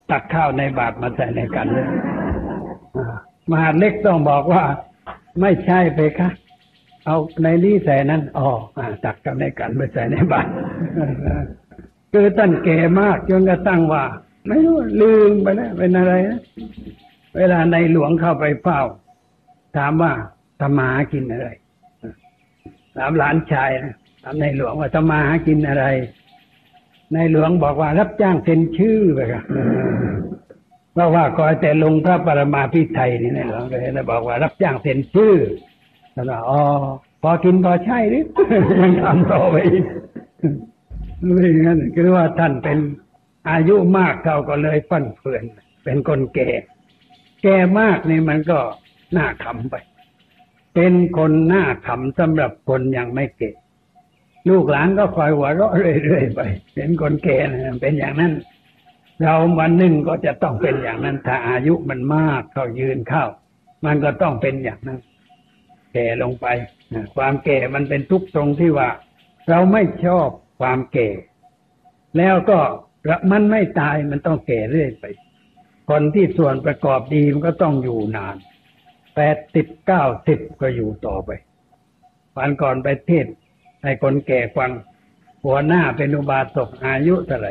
ตักข้าวในบาตรมาใส่ในกันเลยมหาดเล็กต้องบอกว่าไม่ใช่เพคะเอาในนี้ใส่นั้นตักกับในกันไปใส่ในบาตรคือท่านแก่มากจนกระทั่งว่าไม่รู้ลืมไปแล้วเป็นอะไรนะเวลาในหลวงเข้าไปเฝ้าถามว่าทำมาหากินอะไรถามหลานชายนะถามในหลวงว่าทำมาหากินอะไรในหลวงบอกว่ารับจ้างเซ็นชื่อไปครับเพราะว่าคอยแต่ลงพระปรมาภิไธยนี่ในหลวงเลยบอกว่ารับจ้างเซ็นชื่อแล้วพอกินพอใช่หรือยังทำต่อไปอีกไม่งั้นคือว่าท่านเป็นอายุมากเขาก็เลยฟั่นเฟือนเป็นคนแก่มากนี่มันก็น่าขำไปเป็นคนน่าขำสำหรับคนยังไม่แก่ลูกหลานก็คอยหัวเราะเรื่อยๆไปเป็นคนแก่นะเป็นอย่างนั้นเราวันหนึ่งก็จะต้องเป็นอย่างนั้นถ้าอายุมันมากเข้ายืนเข้ามันก็ต้องเป็นอย่างนั้นแก่ลงไปความแก่มันเป็นทุกข์ตรงที่ว่าเราไม่ชอบความแก่แล้วก็มันไม่ตายมันต้องแก่เรื่อยไปคนที่ส่วนประกอบดีมันก็ต้องอยู่นาน80 90ก็อยู่ต่อไปวันก่อนไปเทศให้คนแก่ฟังหัวหน้าเป็นอุบาสกอายุเท่าไหร่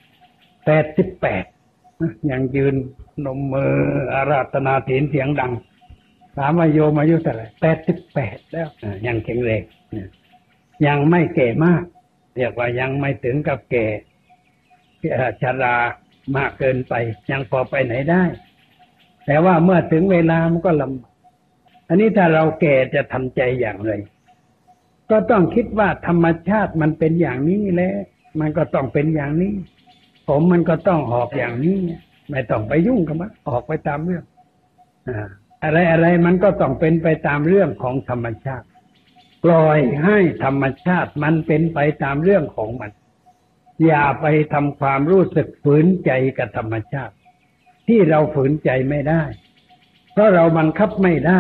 88ยังยืนนมมืออาราธนาศีลเสียงดังถามว่าโยมอายุเท่าไหร่88แล้วยังแข็งแรงยังไม่แก่มากเรียกว่ายังไม่ถึงกับแก่ชรามากเกินไปยังพอไปไหนได้แต่ว่าเมื่อถึงเวลามันก็ลำอันนี้ถ้าเราแก่จะทำใจอย่างไรก็ต้องคิดว่าธรรมชาติมันเป็นอย่างนี้แหละมันก็ต้องเป็นอย่างนี้ผมมันก็ต้องออกอย่างนี้ไม่ต้องไปยุ่งกับมันออกไปตามเรื่องอะไรมันก็ต้องเป็นไปตามเรื่องของธรรมชาติปล่อยให้ธรรมชาติมันเป็นไปตามเรื่องของมันอย่าไปทำความรู้สึกฝืนใจกับธรรมชาติที่เราฝืนใจไม่ได้เพราะเราบังคับไม่ได้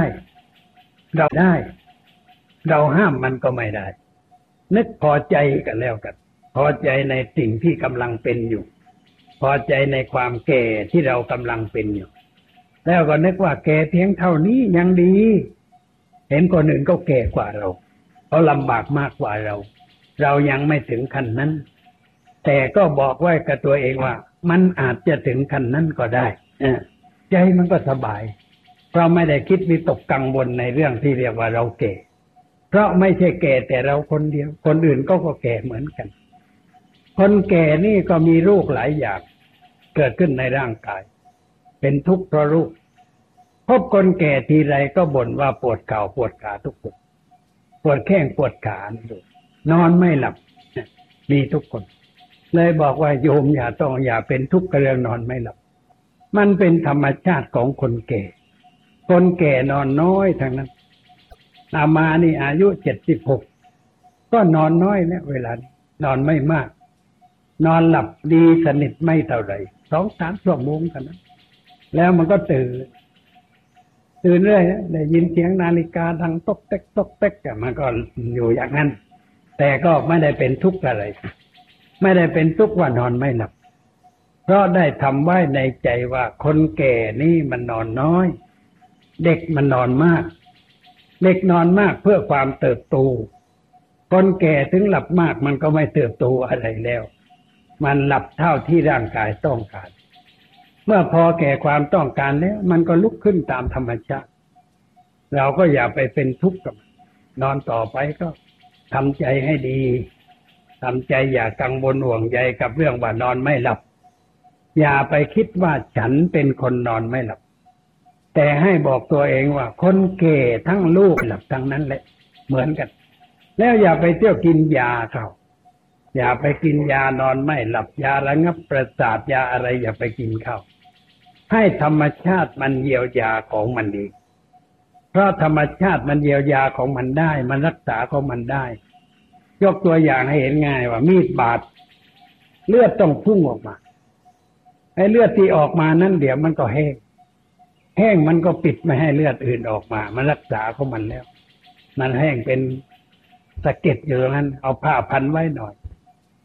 เราห้ามมันก็ไม่ได้นึกพอใจกันแล้วกันพอใจในสิ่งที่กำลังเป็นอยู่พอใจในความแก่ที่เรากำลังเป็นอยู่แล้วก็นึกว่าแก่เพียงเท่านี้ยังดีเห็นคนอื่นก็แก่กว่าเราเขาลำบากมากกว่าเรายังไม่ถึงขั้นนั้นแต่ก็บอกไว้กับตัวเองว่ามันอาจจะถึงขั้นนั้นก็ได้ใจมันก็สบายเพราะไม่ได้คิดวิตกกังวลในเรื่องที่เรียกว่าเราแก่เพราะไม่ใช่แก่แต่เราคนเดียวคนอื่นก็แก่เหมือนกันคนแก่นี่ก็มีโรคหลายอย่างเกิดขึ้นในร่างกายเป็นทุกข์เพราะโรคพบคนแก่ทีไรก็บ่นว่าปวดเข่าปวดขาทุกคนปวดแข้งปวดขานอนไม่หลับมีทุกคนเลยบอกว่าโยมอย่าเป็นทุกข์กับเรื่องนอนไม่หลับมันเป็นธรรมชาติของคนแก่คนแก่นอนน้อยทั้งนั้นอามานี่อายุ76ก็นอนน้อยแล้วเวลานอนไม่มากนอนหลับดีสนิทไม่เท่าไหร่ 2-3 ชั่วโมงกันนะแล้วมันก็ตื่นเรื่อยได้ยินเสียงนาฬิกาดังต๊อกแต๊กต๊อกแต๊กมันก็อยู่อย่างนั้นแต่ก็ไม่ได้เป็นทุกข์อะไรไม่ได้เป็นทุกข์ว่านอนไม่หลับเพราะได้ทำไว้ในใจว่าคนแก่นี่มันนอนน้อยเด็กมันนอนมากเด็กนอนมากเพื่อความเติบโตคนแก่ถึงหลับมากมันก็ไม่เติบโตอะไรแล้วมันหลับเท่าที่ร่างกายต้องการเมื่อพอแก่ความต้องการแล้วมันก็ลุกขึ้นตามธรรมชาติเราก็อย่าไปเป็นทุกข์กับนอนต่อไปก็ทำใจให้ดีทำใจอย่ากังวลห่วงใยกับเรื่องว่านอนไม่หลับอย่าไปคิดว่าฉันเป็นคนนอนไม่หลับแต่ให้บอกตัวเองว่าคนแก่ทั้งลูกหลับทั้งนั้นแหละเหมือนกันแล้วอย่าไปเที่ยวกินยาเขาอย่าไปกินยานอนไม่หลับยาระงับประสาทยาอะไรอย่าไปกินเข้าให้ธรรมชาติมันเยียวยาของมันเองเพราะธรรมชาติมันเยียวยาของมันได้มันรักษาของมันได้ยกตัวอย่างให้เห็นง่ายว่ามีดบาดเลือดต้องพุ่งออกมาไอ้เลือดที่ออกมานั้นเดี๋ยวมันก็แห้งมันก็ปิดไม่ให้เลือดอื่นออกมามันรักษาของมันแล้วมันแห้งเป็นสะเก็ดอยู่นั้นเอาผ้าพันไว้หน่อย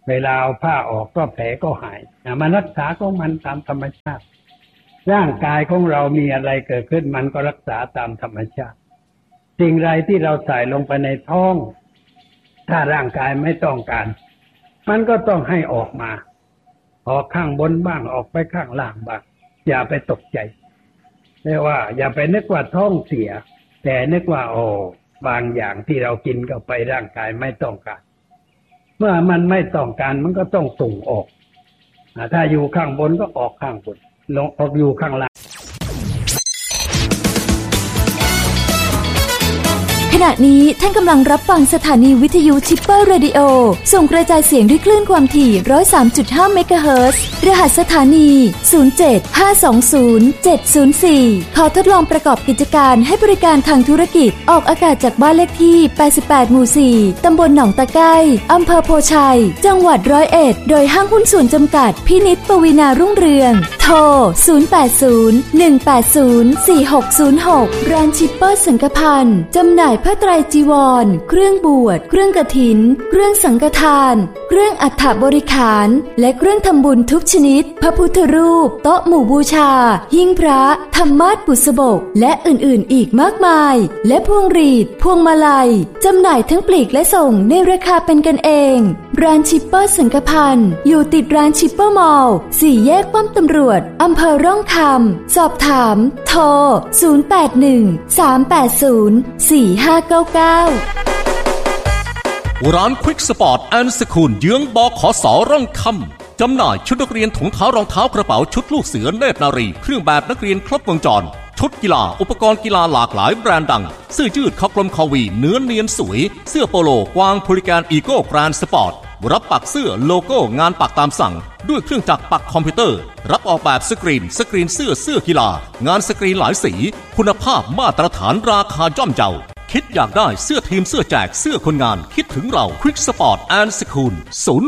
เวลาเอาผ้าออกก็แผลก็หายมันรักษาของมันตามธรรมชาติร่างกายของเรามีอะไรเกิดขึ้นมันก็รักษาตามธรรมชาติสิ่งใดที่เราใส่ลงไปในท้องถ้าร่างกายไม่ต้องการมันก็ต้องให้ออกมาออกข้างบนบ้างออกไปข้างล่างบ้างอย่าไปตกใจเรียกว่าอย่าไปนึกว่าท้องเสียแต่นึกว่าบางอย่างที่เรากินเข้าไปร่างกายไม่ต้องการเมื่อมันไม่ต้องการมันก็ต้องส่งออกถ้าอยู่ข้างบนก็ออกข้างบนลงออกอยู่ข้างล่างขณะนี้ท่านกำลังรับฟังสถานีวิทยุชิปเปอร์เรดิโอส่งกระจายเสียงด้วยคลื่นความถี่ 103.5 เมกะเฮิรตซ์รหัสสถานี 075207004 ขอทดลองประกอบกิจการให้บริการทางธุรกิจออกอากาศจากบ้านเลขที่ 88 หมู่ 4 ตำบลหนองตะไคร้อำเภอโพชัย จังหวัด101 โดยห้างหุ้นส่วนจำกัดพินิจปวีณารุ่งเรืองโทร 080-180-4606 ร้านชิปเปอร์สังฆพันธ์จำหน่ายผ้าไตรจีวรเครื่องบวชเครื่องกฐินเครื่องสังฆทานเครื่องอัฐบริขารและเครื่องทำบุญทุกชนิดพระพุทธรูปโต๊ะหมู่บูชาหิ้งพระธรรมาสน์บุษบกและอื่นๆอีกมากมายและพวงหรีดพวงมาลัยจำหน่ายทั้งปลีกและส่งในราคาเป็นกันเองร้านชิปเปอร์สังฆพันธ์อยู่ติดร้านชิปเปอร์มอลล์4 แยกป้อมตำรวจอำเภอร่องคำสอบถามโทร 081-380-4599 ร้านควิกสปอร์ตแอนด์สคูลเยื้องบขส.ร่องคำจำหน่ายชุดนักเรียนถุงเท้ารองเท้ากระเป๋าชุดลูกเสือเนตรนารีเครื่องแบบนักเรียนครบวงจรชุดกีฬาอุปกรณ์กีฬาหลากหลายแบรนด์ดังเสื้อยืดคอกลมคอวีเนื้อเนียนสวยเสื้อโปโลกวางพูลิแกนอีโก้แกรนด์สปอร์ตรับปักเสื้อโลโก้งานปักตามสั่งด้วยเครื่องจักรปักคอมพิวเตอร์รับออกแบบสกรีนเสื้อกีฬางานสกรีนหลายสีคุณภาพมาตรฐานราคาย่อมเยาคิดอยากได้เสื้อทีมเสื้อแจกเสื้อคนงานคิดถึงเราควิกสปอร์ตแอนด์สคูล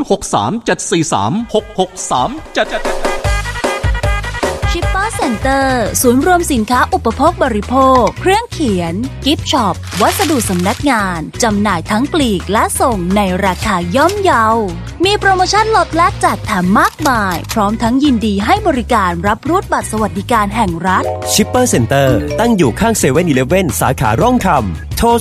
063-743-6637 ชิปเปอร์เซ็นเตอร์ศูนย์รวมสินค้าอุปโภคบริโภคเครื่องเขียนกิฟต์ช็อปวัสดุสำนักงานจำหน่ายทั้งปลีกและส่งในราคาย่อมเยามีโปรโมชั่นลดและแจกแถมมากมายพร้อมทั้งยินดีให้บริการรับรูดบัตรสวัสดิการแห่งรัฐชิปเปอร์เซ็นเตอร์ตั้งอยู่ข้างเซเว่นอีเลฟเว่นสาขาร่องคำโทร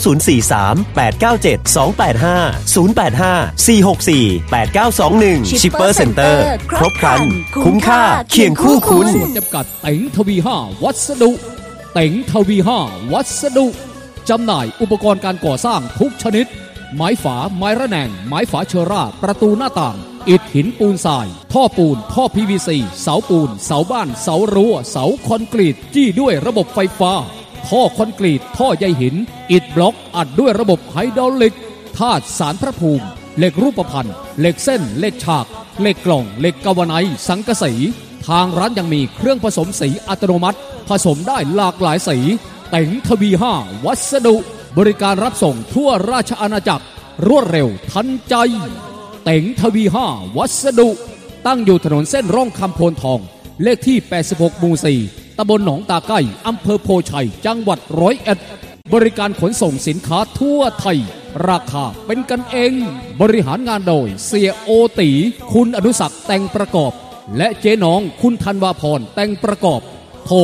043-897-285-085-464-8921 ชิปเปอร์เซ็นเตอร์ครบครันคุ้มค่าเคียงคู่คุณจำกัดเต็งทวี5วัสดุเต็งทวี5วัสดุจำหน่ายอุปกรณ์การก่อสร้างทุกชนิดไม้ฝาไม้ระแนงไม้ฝาเชอร่าประตูหน้าต่างอิฐหินปูนทรายท่อปูนท่อ PVC เสาปูนเสาบ้านเสารั้วเสาคอนกรีตจี้ด้วยระบบไฟฟ้าท่อคอนกรีตท่อใยหินอิฐบล็อกอัดด้วยระบบไฮดรอลิกธาตุสารพระภูมิเหล็กรูปพรรณเหล็กเส้นเหล็กฉากเหล็กกล่องเหล็กกาวไนซ์สังกะสีทางร้านยังมีเครื่องผสมสีอัตโนมัติผสมได้หลากหลายสีเต็งทวี5วัสดุบริการรับส่งทั่วราชอาณาจักรรวดเร็วทันใจเต็งทวี5วัสดุตั้งอยู่ถนนเส้นร่องคำโพนทองเลขที่86หมู่4ตำบลหนองตาไก้อำเภอโพชัยจังหวัด101บริการขนส่งสินค้าทั่วไทยราคาเป็นกันเองบริหารงานโดยเสียโอตีคุณอนุศักดิ์แต่งประกอบและเจ๊น้องคุณธันวาพรแต่งประกอบโทร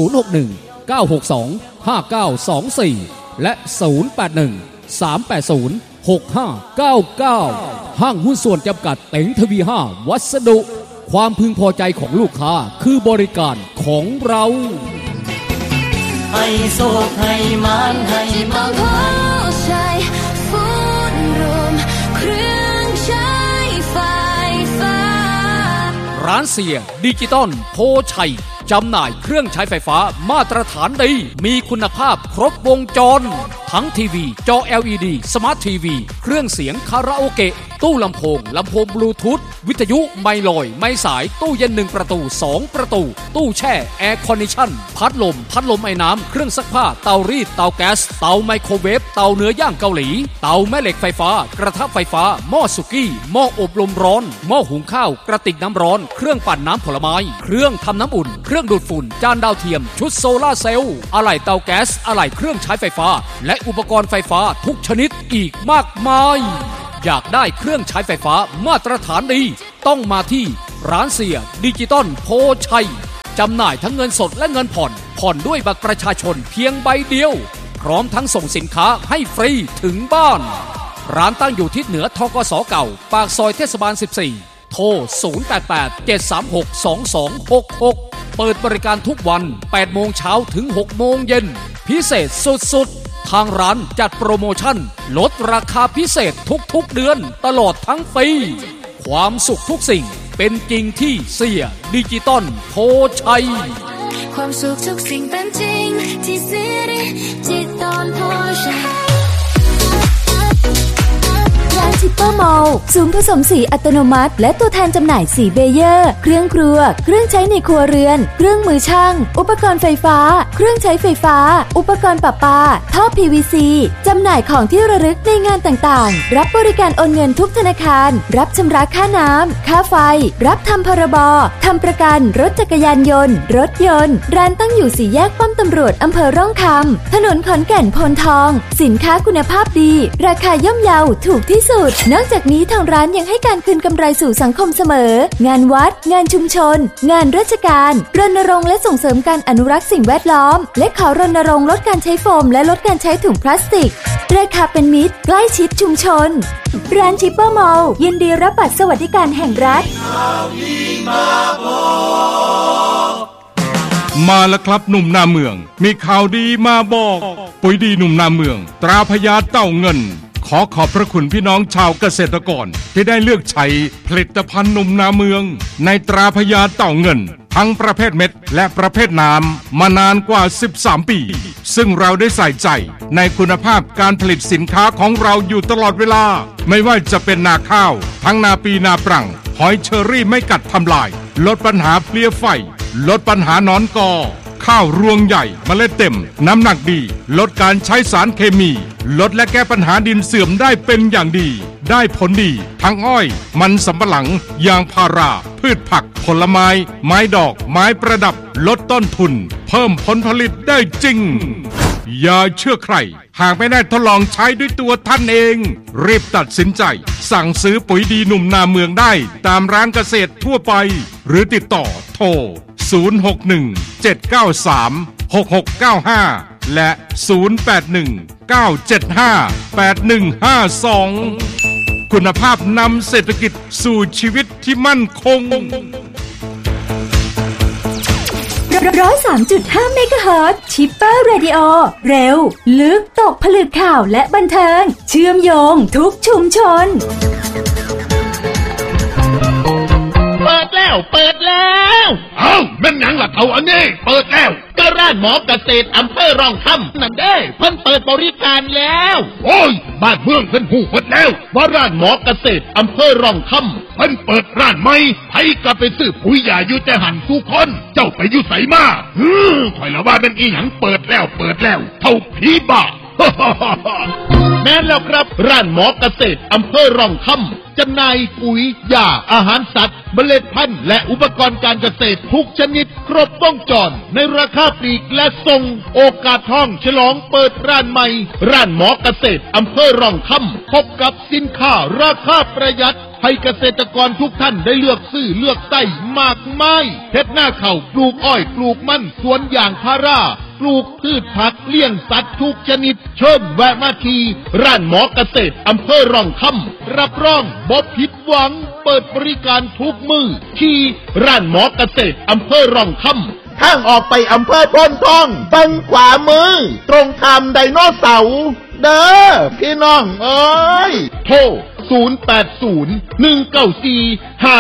061-962-5924 และ 081-380-6599 ห้างหุ้นส่วนจำกัดเต็งทวี5วัสดุความพึงพอใจของลูกค้าคือบริการของเราให้โชคให้มานให้มาพอใจฟูนรวมเครื่องใช้ไฟฟ้าร้านเสียดิจิตอลโพชัยจำหน่ายเครื่องใช้ไฟฟ้ามาตรฐานดีมีคุณภาพครบวงจรทั้งทีวีจอ LED สมาร์ททีวีเครื่องเสียงคาราโอเกะตู้ลำโพงบลูทูธวิทยุไมลอยไม้สายตู้เย็น1ประตู2ประตูตู้แช่แอร์คอนดิชั่นพัดลมไอ้น้ำเครื่องซักผ้าเตารีดเตาแก๊สเตาไมโครเวฟเตาเนื้อย่างเกาหลีเตาแม่เหล็กไฟฟ้ากระทะไฟฟ้าหม้อสุกี้หม้ออบลมร้อนหม้อหุงข้าวกระติกน้ำร้อนเครื่องปั่นน้ำผลไม้เครื่องทำน้ำอุ่นเครื่องดูดฝุ่นจานดาวเทียมชุดโซล่าเซลล์อะไหล่เตาแก๊สอะไหล่เครื่องใช้ไฟฟ้าและอุปกรณ์ไฟฟ้าทุกชนิดอีกมากมายอยากได้เครื่องใช้ไฟฟ้ามาตรฐานดีต้องมาที่ร้านเสียดิจิตอลโพชัยจำหน่ายทั้งเงินสดและเงินผ่อนด้วยบัตรประชาชนเพียงใบเดียวพร้อมทั้งส่งสินค้าให้ฟรีถึงบ้านร้านตั้งอยู่ทิศเหนือธกสเก่าปากซอยเทศบาล14โทร0887362266เปิดบริการทุกวัน8โมงเช้าถึง6โมงเย็นพิเศษสุดๆทางร้านจัดโปรโมชั่นลดราคาพิเศษทุกๆเดือนตลอดทั้งปีความสุขทุกสิ่งเป็นจริงที่เสียดิจิตอลโพชัยความสุขทุกสิ่งเป็นจริงที่เสียดิจิตอลโพชัยร้านชิปเปอร์มอลล์ศูนย์ผสมสีอัตโนมัติและตัวแทนจำหน่ายสีเบเยอร์เครื่องครัวเครื่องใช้ในครัวเรือนเครื่องมือช่างอุปกรณ์ไฟฟ้าเครื่องใช้ไฟฟ้าอุปกรณ์ประปาท่อ PVC จำหน่ายของที่ระลึกในงานต่างๆรับบริการโอนเงินทุกธนาคารรับชำระค่าน้ำค่าไฟรับทำพรบทำประกันรถจักรยานยนต์รถยนต์ร้านตั้งอยู่4แยกป้อมตำรวจอำเภอร่องคำถนนขอนแก่นพลทองสินค้าคุณภาพดีราคาย่อมเยาถูกที่สุดนอกจากนี้ทางร้านยังให้การคืนกำไรสู่สังคมเสมองานวัดงานชุมชนงานราชการรณรงค์และส่งเสริมการอนุรักษ์สิ่งแวดล้อมและขอรณรงค์ลดการใช้โฟมและลดการใช้ถุงพลาสติกราคาเป็นมิตรใกล้ชิดชุมชนร้านชิปเปอร์มอลล์ยินดีรับบัตรสวัสดิการแห่งรัฐมาแล้วครับหนุ่มนาเมืองมีข่าวดีมาบอกปุ๋ยดีหนุ่มนาเมืองตราพญาเต่าเงินขอขอบพระคุณพี่น้องชาวเกษตรกรที่ได้เลือกใช้ผลิตภัณฑ์หนุ่มนาเมืองในตราพญาเต่าเงินทั้งประเภทเม็ดและประเภทน้ำมานานกว่า13ปีซึ่งเราได้ใส่ใจในคุณภาพการผลิตสินค้าของเราอยู่ตลอดเวลาไม่ว่าจะเป็นนาข้าวทั้งนาปีนาปรังหอยเชอรี่ไม่กัดทำลายลดปัญหาเพลี้ยไฟลดปัญหาหนอนกอข้าวรวงใหญ่เมล็ดเต็มน้ำหนักดีลดการใช้สารเคมีลดและแก้ปัญหาดินเสื่อมได้เป็นอย่างดีได้ผลดีทั้งอ้อยมันสำปะหลังยางพาราพืชผักผลไม้ไม้ดอกไม้ประดับลดต้นทุนเพิ่มผลผลิตได้จริงอย่าเชื่อใครหากไม่ได้ทดลองใช้ด้วยตัวท่านเองรีบตัดสินใจสั่งซื้อปุ๋ยดีหนุ่มนาเมืองได้ตามร้านเกษตรทั่วไปหรือติดต่อโทร061-793-6695 และ 081-975-8152 คุณภาพนำเศรษฐกิจสู่ชีวิตที่มั่นคง 103.5 เมกะเฮิรตซ์ชิปเปอร์เรดิโอเร็วลึกตกผลึกข่าวและบันเทิงเชื่อมโยงทุกชุมชนเปิดแล้วเอ้าแม่นหยังล่ะเท่าอันนี้เปิดแล้วก็ร้านหมอเกษตรอำเภอร่องคำนั่นเด้เพิ่นเปิดบริการแล้วโอ้ยบ้านเมืองเพิ่นฮู้หมดแล้วว่าร้านหมอเกษตรอำเภอร่องคำเพิ่นเปิดร้านใหม่ไผก็ไปซื้อปุ๋ยยาอยู่แต่หันทุกคนเจ้าไปอยู่ไสมาข่อยละว่าเป็นอีหยังเปิดแล้วเท่าผีบ้าแม่นแล้วครับร้านหมอเกษตรอำเภอร่องคำจำหน่ายปุ๋ยยาอาหารสัตว์เมล็ดพันธุ์และอุปกรณ์การเกษตรทุกชนิดครบวงจรในราคาปลีกและส่งโอกาสทองฉลองเปิดร้านใหม่ร้านหมอเกษตรอำเภอร่องคำพบกับสินค้าราคาประหยัดให้เกษตรกรทุกท่านได้เลือกซื้อเลือกใช้มากมายเฮ็ดหน้าข้าวปลูกอ้อยปลูกมันสวนยางพาราปลูกพืชผักเลี้ยงสัตว์ทุกชนิดเชิญแวะมาที่ร้านหมอเกษตรอำเภอร่องคำรับรองบ่ผิดหวังเปิดบริการทุกมื้อที่ร้านหมอเกษตรอำเภอร่องคำทางออกไปอำเภอพนทองฝั่งขวามือตรงข้ามไดโนเสาร์เด้อพี่น้องเอ้ยโทร080 194